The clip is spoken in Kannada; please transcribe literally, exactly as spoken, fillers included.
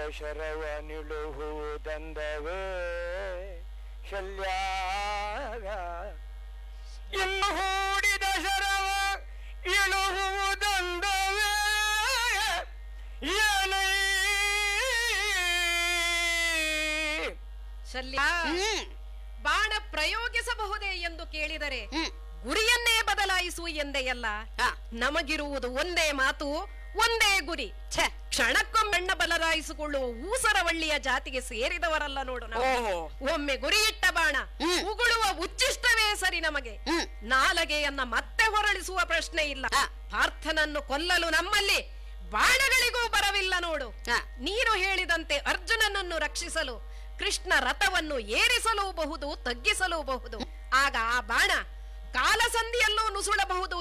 ಶರವ ನಿಳುಹುವುದಂದವೇ ಶಲ್ಯಾಗ ಇನ್ನು ಹೂಡಿದ ಶರವ ಇಳುಹುವುದಂದವೇ ಏನೈ ಶಲ್ಯ ಬಾಣ ಪ್ರಯೋಗಿಸಬಹುದೇ ಎಂದು ಕೇಳಿದರೆ ಗುರಿಯನ್ನೇ ಬದಲಾಯಿಸು ಎಂದೆಯಲ್ಲ. ನಮಗಿರುವುದು ಒಂದೇ ಮಾತು, ಒಂದೇ ಗುರಿ. ಕ್ಷಣಕ್ಕೊಮ್ಮೆಣ್ಣ ಬದಲಾಯಿಸಿಕೊಳ್ಳುವ ಊಸರವಳ್ಳಿಯ ಜಾತಿಗೆ ಸೇರಿದವರಲ್ಲ ನೋಡು ನಾವು. ಒಮ್ಮೆ ಗುರಿಯಿಟ್ಟ ಬಾಣ ಉಗುಳುವ ಉಚ್ಚಿಷ್ಟವೇ ಸರಿ ನಮಗೆ. ನಾಲಗೆಯನ್ನ ಮತ್ತೆ ಹೊರಳಿಸುವ ಪ್ರಶ್ನೆ ಇಲ್ಲ. ಪಾರ್ಥನನ್ನು ಕೊಲ್ಲಲು ನಮ್ಮಲ್ಲಿ ಬಾಣಗಳಿಗೂ ಬರವಿಲ್ಲ ನೋಡು. ನೀನು ಹೇಳಿದಂತೆ ಅರ್ಜುನನನ್ನು ರಕ್ಷಿಸಲು ಕೃಷ್ಣ ರಥವನ್ನು ಏರಿಸಲೂಬಹುದು, ತಗ್ಗಿಸಲೂಬಹುದು. ಆಗ ಆ ಬಾಣ ಕಾಲಸಂಧಿಯಲ್ಲೂ ನುಸುಳಬಹುದು